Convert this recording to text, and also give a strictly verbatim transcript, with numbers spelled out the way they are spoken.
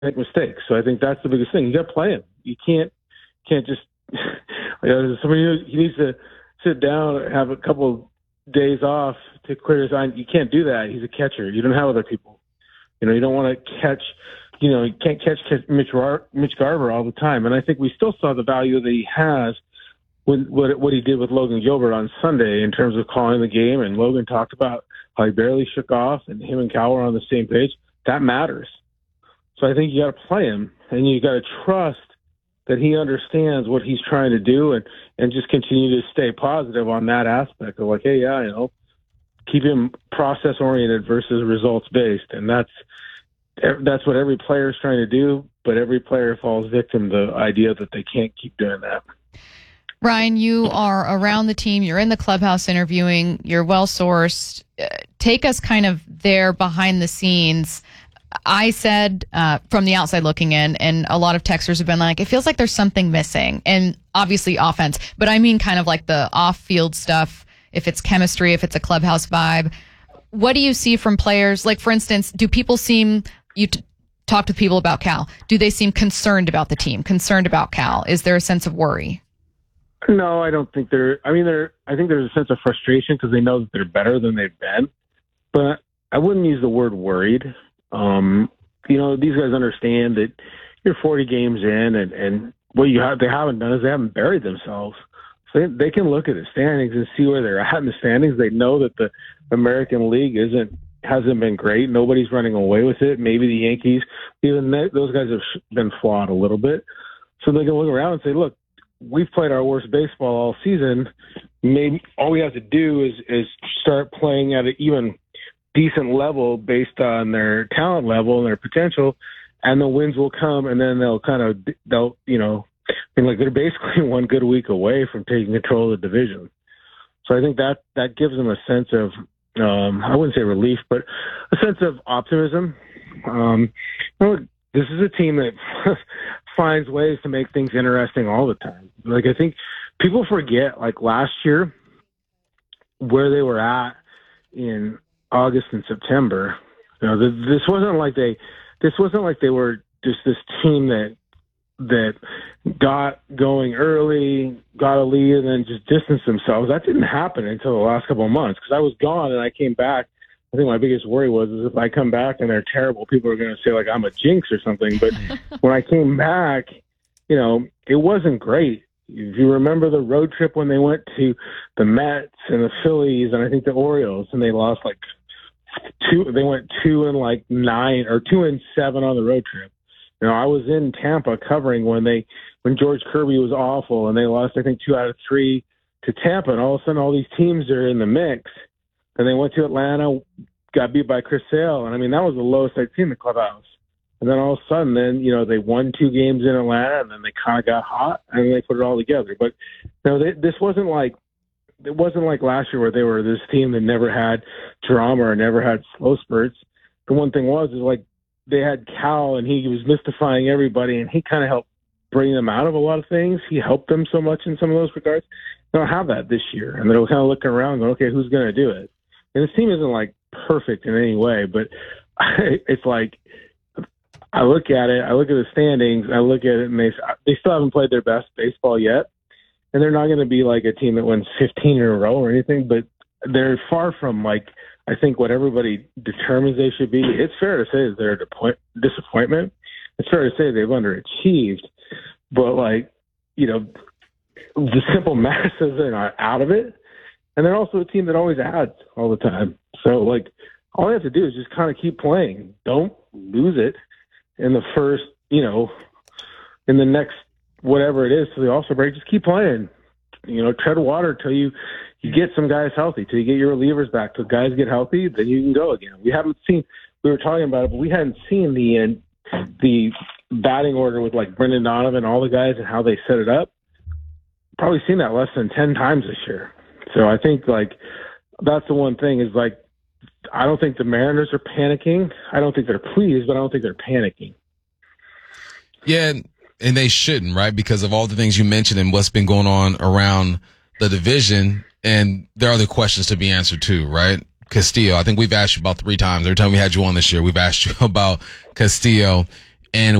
make mistakes. So I think that's the biggest thing. You got to play him. You can't can't just you know, somebody he needs to sit down, have a couple days off to clear his eye. You can't do that. He's a catcher. You don't have other people. You know, you don't want to catch. You know, you can't catch, catch Mitch Rar- Mitch Garver all the time. And I think we still saw the value that he has when what what he did with Logan Gilbert on Sunday in terms of calling the game. And Logan talked about how he barely shook off, and him and Cal were on the same page. That matters. So I think you got to play him, and you got to trust that he understands what he's trying to do, and, and just continue to stay positive on that aspect of like, hey, yeah, you know, keep him process oriented versus results based, and that's that's what every player is trying to do. But every player falls victim to the idea that they can't keep doing that. Ryan, you are around the team. You're in the clubhouse interviewing. You're well sourced. Uh, take us kind of there behind the scenes. I said uh, from the outside looking in, and a lot of texters have been like, it feels like there's something missing. And obviously offense, but I mean kind of like the off-field stuff, if it's chemistry, if it's a clubhouse vibe. What do you see from players? Like, for instance, do people seem, you t- talk to people about Cal, do they seem concerned about the team, concerned about Cal? Is there a sense of worry? No, I don't think they're, I mean, they're, I think there's a sense of frustration because they know that they're better than they've been. But I wouldn't use the word worried. Um, you know, these guys understand that you're forty games in, and, and what you have, they haven't done is they haven't buried themselves. So they, they can look at the standings and see where they're at in the standings. They know that the American League isn't hasn't been great. Nobody's running away with it. Maybe the Yankees, even they, those guys have been flawed a little bit. So they can look around and say, look, we've played our worst baseball all season. Maybe all we have to do is is start playing at an even decent level based on their talent level and their potential, and the wins will come, and then they'll kind of, they'll, you know, I mean, like they're basically one good week away from taking control of the division. So I think that, that gives them a sense of, um, I wouldn't say relief, but a sense of optimism. Um, you know, this is a team that finds ways to make things interesting all the time. Like, I think people forget, like last year, where they were at in August and September. You know, this wasn't like they, this wasn't like they were just this team that that got going early, got a lead, and then just distanced themselves. That didn't happen until the last couple of months because I was gone and I came back. I think my biggest worry was is if I come back and they're terrible, people are going to say like I'm a jinx or something. But when I came back, you know, it wasn't great. If you remember the road trip when they went to the Mets and the Phillies and I think the Orioles, and they lost like two, they went two and like nine or two and seven on the road trip. You know, I was in Tampa covering when they, when George Kirby was awful and they lost, I think, two out of three to Tampa. And all of a sudden, all these teams are in the mix. And they went to Atlanta, got beat by Chris Sale. And I mean, that was the lowest I'd seen in the clubhouse. And then all of a sudden, then, you know, they won two games in Atlanta and then they kind of got hot and then they put it all together. But, you know, they, this wasn't like, it wasn't like last year where they were this team that never had drama or never had slow spurts. The one thing was, is like, they had Cal and he was mystifying everybody and he kind of helped bring them out of a lot of things. He helped them so much in some of those regards. They don't have that this year. And they're kind of looking around going, okay, who's going to do it? And this team isn't like perfect in any way, but it's like, I look at it, I look at the standings, I look at it and they, they still haven't played their best baseball yet. And they're not going to be like a team that wins fifteen in a row or anything, but they're far from like, I think what everybody determines they should be. It's fair to say that they're a disappointment. It's fair to say they've underachieved, but like, you know, the simple math says they're not out of it. And they're also a team that always adds all the time. So like, all you have to do is just kind of keep playing. Don't lose it in the first, you know, in the next, whatever it is, to the All-Star break. Just keep playing. You know, tread water till you, you get some guys healthy, till you get your relievers back, till guys get healthy, then you can go again. We haven't seen, we were talking about it, but we hadn't seen the uh, the batting order with like Brendan Donovan, all the guys, and how they set it up. Probably seen that less than ten times this year. So I think like that's the one thing is like, I don't think the Mariners are panicking. I don't think they're pleased, but I don't think they're panicking. Yeah, and they shouldn't, right? Because of all the things you mentioned and what's been going on around the division. And there are other questions to be answered too, right? Castillo, I think we've asked you about three times. Every time we had you on this year, we've asked you about Castillo. and